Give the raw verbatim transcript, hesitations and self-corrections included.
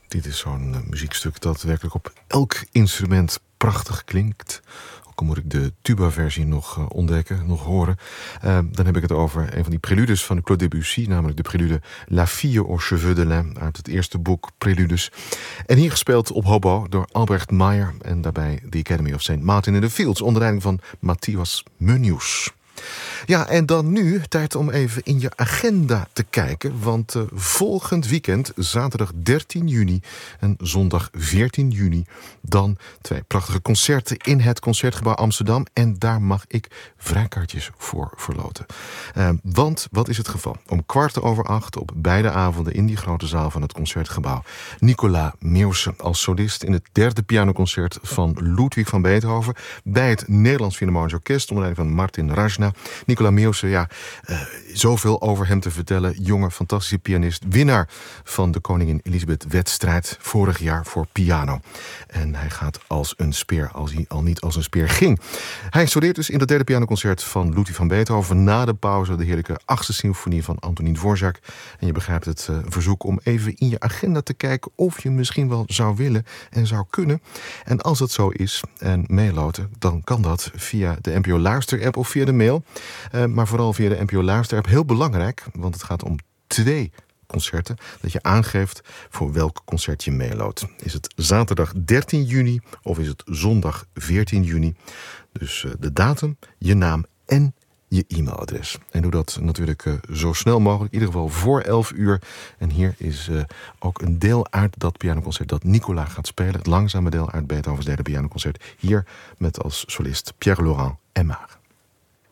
Dit is zo'n uh, muziekstuk dat werkelijk op elk instrument prachtig klinkt. Ook al moet ik de tuba-versie nog uh, ontdekken, nog horen. Uh, dan heb ik het over een van die preludes van Claude Debussy, namelijk de prelude La Fille aux cheveux de lin uit het eerste boek Preludes. En hier gespeeld op hobo door Albrecht Meyer en daarbij The Academy of Saint Martin in the Fields onder leiding van Matthias Meunius. Ja, en dan nu tijd om even in je agenda te kijken. Want uh, volgend weekend, zaterdag dertien juni en zondag veertien juni... dan twee prachtige concerten in het Concertgebouw Amsterdam. En daar mag ik vrijkaartjes voor verloten. Uh, want, wat is het geval? Om kwart over acht op beide avonden in die grote zaal van het Concertgebouw... Nicolas Meeuwse als solist in het derde pianoconcert van Ludwig van Beethoven... bij het Nederlands Philharmonisch Orkest onder leiding van Martin Rajna. Nicolas Meeuwse, ja, uh, zoveel over hem te vertellen. Jonge, fantastische pianist. Winnaar van de Koningin Elisabeth-wedstrijd vorig jaar voor piano. En hij gaat als een speer, als hij al niet als een speer ging. Hij soleert dus in het derde pianoconcert van Ludwig van Beethoven. Na de pauze de heerlijke achtste symfonie van Antonín Dvořák. En je begrijpt het uh, verzoek om even in je agenda te kijken of je misschien wel zou willen en zou kunnen. En als dat zo is en meeloten, dan kan dat via de N P O Luister-app of via de mail. Uh, maar vooral via de N P O Luister-app. Heel belangrijk, want het gaat om twee concerten. Dat je aangeeft voor welk concert je meeloopt. Is het zaterdag dertien juni of is het zondag veertien juni? Dus uh, de datum, je naam en je e-mailadres. En doe dat natuurlijk uh, zo snel mogelijk. In ieder geval voor elf uur. En hier is uh, ook een deel uit dat pianoconcert dat Nicolas gaat spelen. Het langzame deel uit Beethovens derde pianoconcert. Hier met als solist Pierre Laurent Aimard.